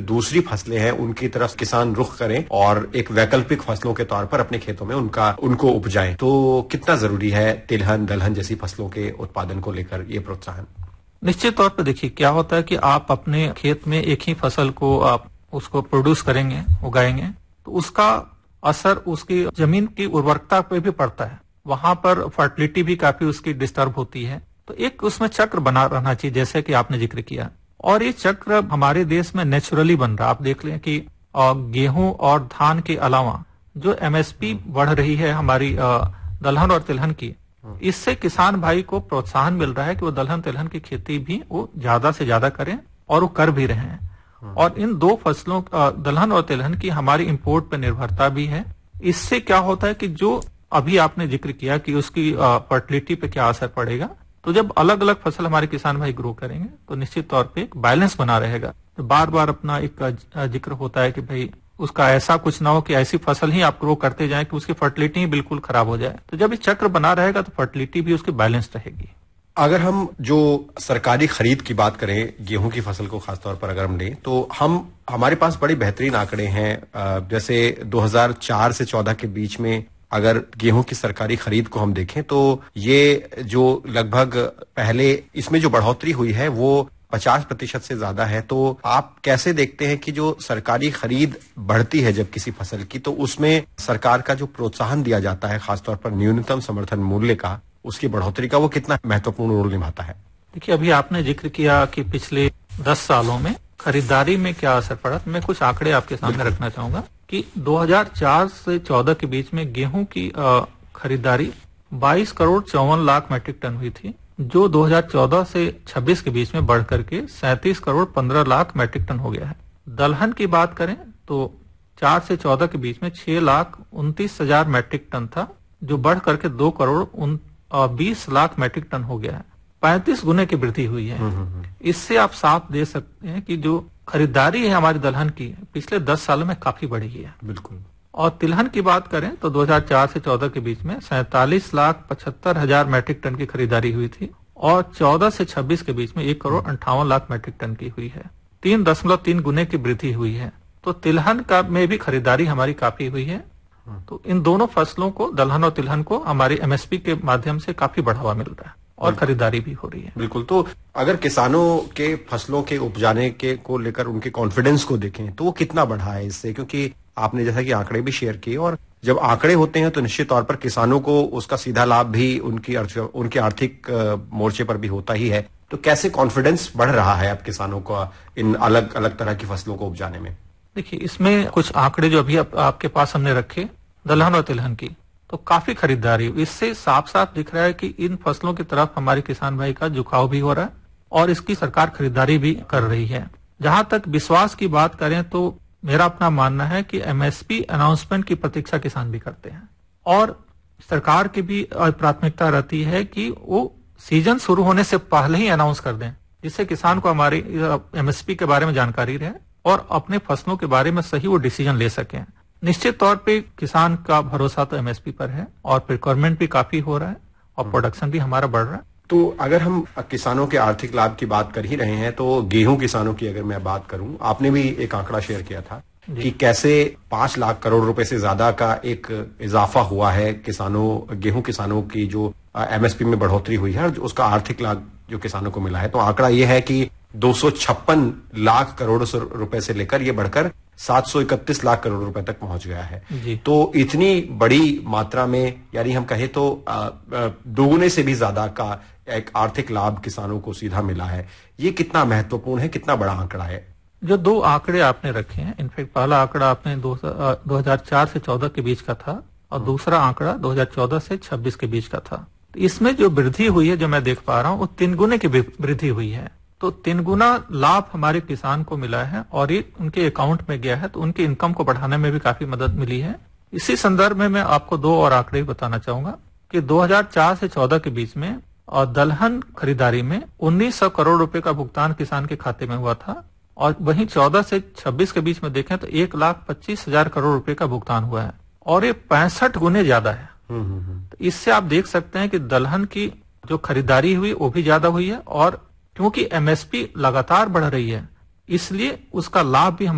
दूसरी फसलें हैं उनकी तरफ किसान रुख करें और एक वैकल्पिक फसलों के तौर पर अपने खेतों में उनको उपजाएं। तो कितना जरूरी है तिलहन दलहन जैसी फसलों के उत्पादन को लेकर ये प्रोत्साहन? निश्चित तौर पर देखिए क्या होता है कि आप अपने खेत में एक ही फसल को आप उसको प्रोड्यूस करेंगे, उगाएंगे, तो उसका असर उसकी जमीन की उर्वरकता पे भी पड़ता है। वहां पर फर्टिलिटी भी काफी उसकी डिस्टर्ब होती है। तो एक उसमें चक्र बना रहना चाहिए, जैसे कि आपने जिक्र किया, और ये चक्र हमारे देश में नेचुरली बन रहा है। आप देख लें कि गेहूं और धान के अलावा जो एमएसपी बढ़ रही है हमारी दलहन और तिलहन की, इससे किसान भाई को प्रोत्साहन मिल रहा है कि वो दलहन तिलहन की खेती भी वो ज्यादा से ज्यादा करें, और वो कर भी रहे हैं। और इन दो फसलों दलहन और तिलहन की हमारी इंपोर्ट पर निर्भरता भी है। इससे क्या होता है कि जो अभी आपने जिक्र किया कि उसकी फर्टिलिटी पे क्या असर पड़ेगा, तो जब अलग अलग फसल हमारे किसान भाई ग्रो करेंगे तो निश्चित तौर पे एक बैलेंस बना रहेगा। तो बार बार अपना एक जिक्र होता है कि भाई उसका ऐसा कुछ ना हो कि ऐसी फसल ही आप ग्रो करते जाएं कि उसकी फर्टिलिटी ही बिल्कुल खराब हो जाए। तो जब ये चक्र बना रहेगा तो फर्टिलिटी भी उसकी बैलेंस रहेगी। अगर हम जो सरकारी खरीद की बात करें गेहूं की फसल को खासतौर पर अगर हम लें, तो हमारे पास बड़े बेहतरीन आंकड़े हैं। जैसे 2004 से 14 के बीच में अगर गेहूं की सरकारी खरीद को हम देखें तो ये जो लगभग पहले इसमें जो बढ़ोतरी हुई है वो 50% से ज्यादा है। तो आप कैसे देखते हैं कि जो सरकारी खरीद बढ़ती है जब किसी फसल की, तो उसमें सरकार का जो प्रोत्साहन दिया जाता है खासतौर पर न्यूनतम समर्थन मूल्य का, उसकी बढ़ोतरी का, वो कितना महत्वपूर्ण रोल निभाता है? देखिए अभी आपने जिक्र किया कि पिछले 10 सालों में खरीदारी में क्या असर पड़ा। मैं कुछ आंकड़े आपके सामने रखना चाहूंगा कि 2004 से 14 के बीच में गेहूं की खरीदारी 22 करोड़ 54 लाख मैट्रिक टन हुई थी, जो 2014 से 26 के बीच में बढ़ करके 37 करोड़ 15 लाख मैट्रिक टन हो गया है। दलहन की बात करें तो 4 से 14 के बीच में 6 लाख 29 हजार मैट्रिक टन था, जो बढ़ करके 2 करोड़ 20 लाख मैट्रिक टन हो गया है। 35 गुने की वृद्धि हुई है। इससे आप साफ दे सकते हैं कि जो खरीदारी है हमारी दलहन की पिछले 10 सालों में काफी बढ़ी है। बिल्कुल। और तिलहन की बात करें तो 2004 से 14 के बीच में 47 लाख 75 हजार मैट्रिक टन की खरीदारी हुई थी, और 14 से 26 के बीच में 1 करोड़ 58 लाख मैट्रिक टन की हुई है। 3.3 गुने की वृद्धि हुई है। तो तिलहन का में भी खरीदारी हमारी काफी हुई है। तो इन दोनों फसलों को, दलहन और तिलहन को, हमारे एमएसपी के माध्यम से काफी बढ़ावा मिल रहा है और खरीदारी भी हो रही है। बिल्कुल। तो अगर किसानों के फसलों के उपजाने के को लेकर उनके कॉन्फिडेंस को देखें तो वो कितना बढ़ा है इससे, क्योंकि आपने जैसा कि आंकड़े भी शेयर किए, और जब आंकड़े होते हैं तो निश्चित तौर पर किसानों को उसका सीधा लाभ भी उनके आर्थिक मोर्चे पर भी होता ही है। तो कैसे कॉन्फिडेंस बढ़ रहा है अब किसानों का इन अलग अलग तरह की फसलों को उपजाने में? देखिए इसमें कुछ आंकड़े जो अभी आपके पास हमने रखे दलहन और तिलहन की, तो काफी खरीदारी, इससे साफ साफ दिख रहा है कि इन फसलों की तरफ हमारे किसान भाई का झुकाव भी हो रहा है और इसकी सरकार खरीदारी भी कर रही है। जहां तक विश्वास की बात करें तो मेरा अपना मानना है कि एमएसपी अनाउंसमेंट की प्रतीक्षा किसान भी करते हैं, और सरकार की भी प्राथमिकता रहती है कि वो सीजन शुरू होने से पहले ही अनाउंस कर दें, जिससे किसान को हमारी एमएसपी के बारे में जानकारी रहे और अपने फसलों के बारे में सही वो डिसीजन ले सकें। निश्चित तौर पे किसान का भरोसा तो एमएसपी पर है, और प्रिक्योरमेंट भी काफी हो रहा है और प्रोडक्शन भी हमारा बढ़ रहा है। तो अगर हम किसानों के आर्थिक लाभ की बात कर ही रहे हैं तो गेहूं किसानों की अगर मैं बात करूं, आपने भी एक आंकड़ा शेयर किया था कि कैसे 5 लाख करोड़ रुपए से ज्यादा का एक इजाफा हुआ है गेहूं किसानों की जो एमएसपी में बढ़ोतरी हुई है और उसका आर्थिक लाभ जो किसानों को मिला है। तो आंकड़ा यह है कि 256 लाख करोड़ रुपए से लेकर ये बढ़कर 731 लाख करोड़ रुपए तक पहुंच गया है। तो इतनी बड़ी मात्रा में, यानी हम कहें तो दोगुने से भी ज्यादा का एक आर्थिक लाभ किसानों को सीधा मिला है। ये कितना महत्वपूर्ण है, कितना बड़ा आंकड़ा है? जो दो आंकड़े आपने रखे हैं, इनफैक्ट पहला आंकड़ा आपने 2004 से 14 के बीच का था और दूसरा आंकड़ा 2014 से 26 के बीच का था। इसमें जो वृद्धि हुई है जो मैं देख पा रहा हूँ वो 3 गुने की वृद्धि हुई है। तो 3 गुना लाभ हमारे किसान को मिला है और ये उनके अकाउंट में गया है, तो उनके इनकम को बढ़ाने में भी काफी मदद मिली है। इसी संदर्भ में मैं आपको 2 और आंकड़े बताना चाहूंगा कि 2004 से 14 के बीच में और दलहन खरीदारी में 1900 करोड़ रुपए का भुगतान किसान के खाते में हुआ था, और वहीं 14 से 26 के बीच में देखें तो 1,25,000 करोड़ रुपए का भुगतान हुआ है, और ये 65 गुने ज्यादा है। तो इससे आप देख सकते हैं कि दलहन की जो खरीदारी हुई वो भी ज्यादा हुई है, और क्योंकि एमएसपी लगातार बढ़ रही है इसलिए उसका लाभ भी